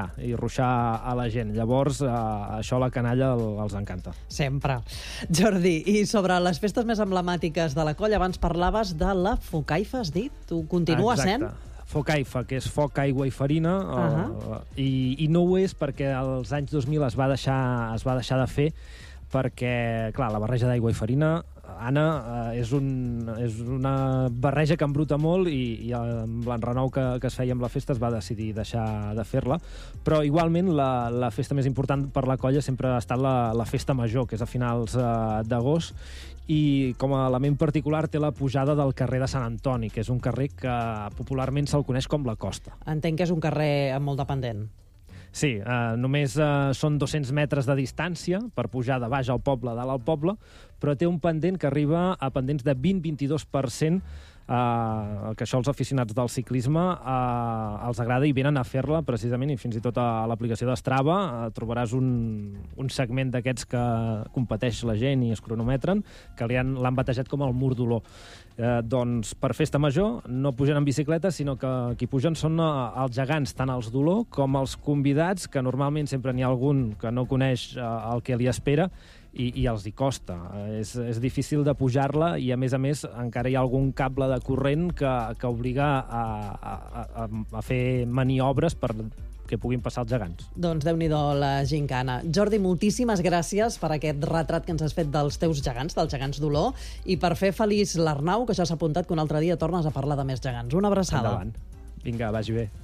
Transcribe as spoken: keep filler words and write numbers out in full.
i ruixar a la gent. Llavors, eh, això a la canalla els encanta. Sempre. Jordi, i sobre les festes més emblemàtiques de la colla, abans parlaves de la Focaifa, has dit? Tu continua sent? Exacte. Focaifa, que és foc, aigua i farina, uh -huh. uh, i, i no ho és perquè als anys dos mil es va deixar, es va deixar de fer perquè, clar, la barreja d'aigua i farina, Anna, eh, és, un, és una barreja que embruta molt i, i amb l'enrenou que, que es feia amb la festa es va decidir deixar de fer-la, però igualment la, la festa més important per la colla sempre ha estat la, la festa major, que és a finals eh, d'agost, i com a element particular té la pujada del carrer de Sant Antoni, que és un carrer que popularment se'l coneix com la Costa. Entenc que és un carrer amb molt de pendent. Sí, eh, només eh, són dos-cents metres de distància per pujar de baix al poble, dalt al poble, però té un pendent que arriba a pendents de vint a vint-i-dos per cent, eh, que això els aficionats del ciclisme eh, els agrada i venen a fer-la precisament, i fins i tot a l'aplicació d'Strava eh, trobaràs un, un segment d'aquests que competeix la gent i es cronometren, que l'han batejat com el Mur d'Olor. Eh, doncs per festa major no pugen en bicicleta, sinó que qui pugen són eh, els gegants, tant els d'Olor com els convidats, que normalment sempre n'hi ha algun que no coneix eh, el que li espera, i, i els hi costa. Eh, és, és difícil de pujar-la i, a més a més, encara hi ha algun cable de corrent que, que obliga a, a, a, a fer maniobres per que puguin passar els gegants. Doncs Déu-n'hi-do la gincana. Jordi, moltíssimes gràcies per aquest retrat que ens has fet dels teus gegants, dels gegants d'Olor, i per fer feliç l'Arnau, que ja s'ha apuntat que un altre dia tornes a parlar de més gegants. Una abraçada. Endavant. Vinga, vagi bé.